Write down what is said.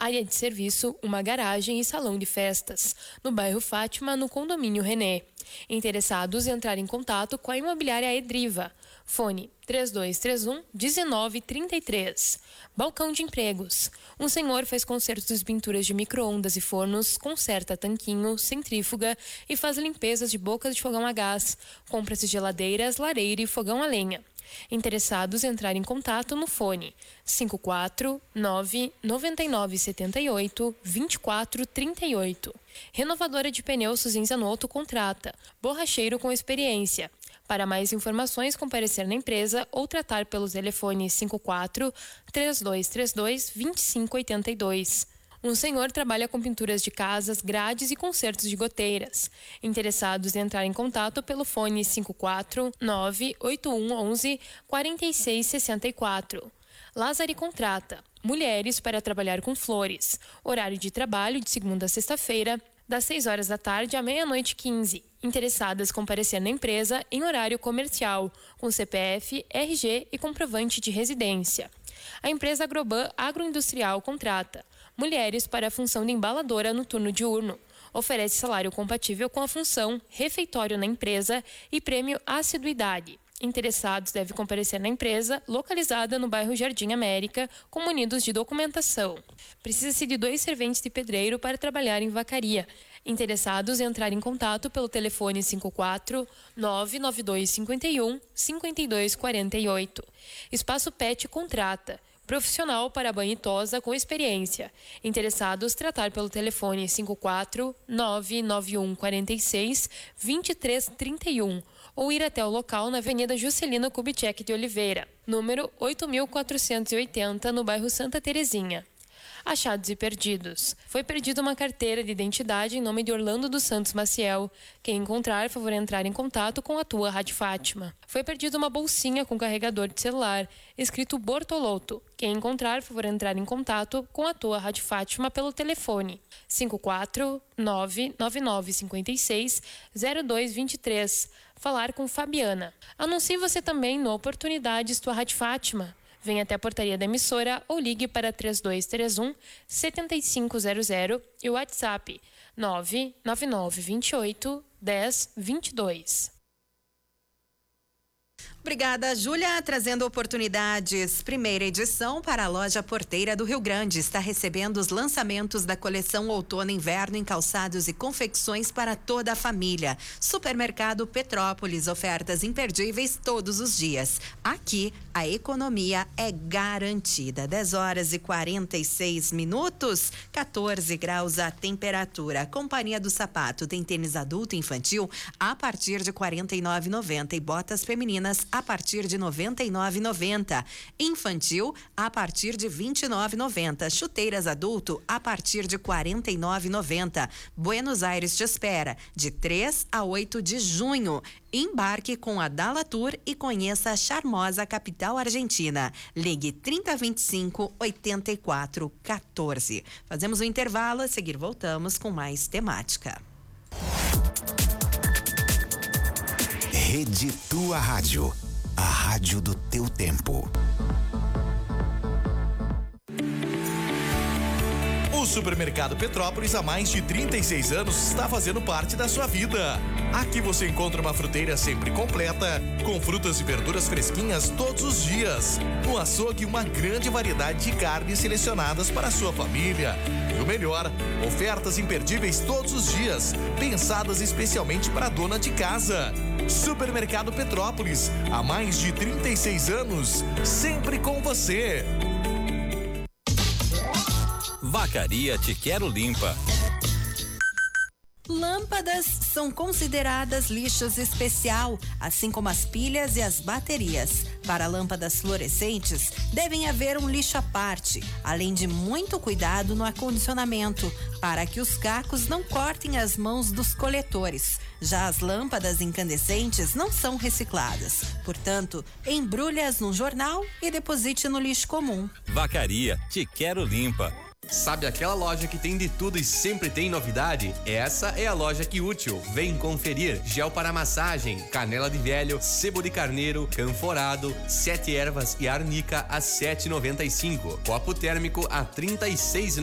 área de serviço, uma garagem e salão de festas, no bairro Fátima, no condomínio René. Interessados entrarem em contato com a imobiliária Edriva. Fone 3231-1933. Balcão de empregos. Um senhor faz consertos de pinturas de micro-ondas e fornos, conserta tanquinho, centrífuga e faz limpezas de bocas de fogão a gás. Compra-se geladeiras, lareira e fogão a lenha. Interessados entrar em contato no fone 549-9978-2438. Renovadora de pneus Suzinha Zanotto contrata borracheiro com experiência. Para mais informações, comparecer na empresa ou tratar pelo telefone 54-3232-2582. Um senhor trabalha com pinturas de casas, grades e consertos de goteiras. Interessados em entrar em contato pelo fone 549-8111-4664. Lázari contrata mulheres para trabalhar com flores. Horário de trabalho de segunda a sexta-feira, das 6 horas da tarde à meia-noite 15. Interessadas comparecer na empresa em horário comercial, com CPF, RG e comprovante de residência. A empresa Agroban Agroindustrial contrata mulheres para a função de embaladora no turno diurno. Oferece salário compatível com a função, refeitório na empresa e prêmio assiduidade. Interessados devem comparecer na empresa, localizada no bairro Jardim América, com munidos de documentação. Precisa-se de 2 serventes de pedreiro para trabalhar em vacaria. Interessados em entrar em contato pelo telefone 54-99251-5248. Espaço Pet contrata profissional para banho e tosa com experiência. Interessados tratar pelo telefone 54-99146-2331 ou ir até o local na Avenida Juscelino Kubitschek de Oliveira, número 8480, no bairro Santa Terezinha. Achados e perdidos. Foi perdida uma carteira de identidade em nome de Orlando dos Santos Maciel. Quem encontrar, favor entrar em contato com a tua Rádio Fátima. Foi perdida uma bolsinha com carregador de celular, escrito Bortolotto. Quem encontrar, favor entrar em contato com a tua Rádio Fátima pelo telefone 549-9956-0223. Falar com Fabiana. Anuncie você também no Oportunidades Tua Rádio Fátima. Venha até a portaria da emissora ou ligue para 3231-7500 e o WhatsApp 99928-1022. Obrigada, Júlia, trazendo oportunidades. Primeira edição para a loja Porteira do Rio Grande. Está recebendo os lançamentos da coleção Outono e Inverno em calçados e confecções para toda a família. Supermercado Petrópolis, ofertas imperdíveis todos os dias. Aqui, a economia é garantida. 10 horas e 46 minutos, 14 graus a temperatura. Companhia do Sapato tem tênis adulto e infantil a partir de R$ 49,90 e botas femininas a partir de R$ 99,90. Infantil a partir de R$ 29,90. Chuteiras adulto a partir de R$ 49,90. Buenos Aires te espera de 3 a 8 de junho. Embarque com a Dala Tour e conheça a charmosa capital argentina. Ligue 3025-8414. Fazemos um intervalo, a seguir voltamos com mais temática. Rede Tua Rádio, a rádio do teu tempo. O Supermercado Petrópolis há mais de 36 anos está fazendo parte da sua vida. Aqui você encontra uma fruteira sempre completa, com frutas e verduras fresquinhas todos os dias. No açougue, uma grande variedade de carnes selecionadas para a sua família. E o melhor, ofertas imperdíveis todos os dias, pensadas especialmente para a dona de casa. Supermercado Petrópolis, há mais de 36 anos, sempre com você. Vacaria Te Quero Limpa. Lâmpadas são consideradas lixos especial, assim como as pilhas e as baterias. Para lâmpadas fluorescentes, devem haver um lixo à parte, além de muito cuidado no acondicionamento, para que os cacos não cortem as mãos dos coletores. Já as lâmpadas incandescentes não são recicladas. Portanto, embrulhe-as num jornal e deposite no lixo comum. Vacaria Te Quero Limpa. Sabe aquela loja que tem de tudo e sempre tem novidade? Essa é a loja Que Útil. Vem conferir: gel para massagem, canela de velho, sebo de carneiro, canforado, 7 ervas e arnica a R$ 7,95. Copo térmico a R$ 36,90.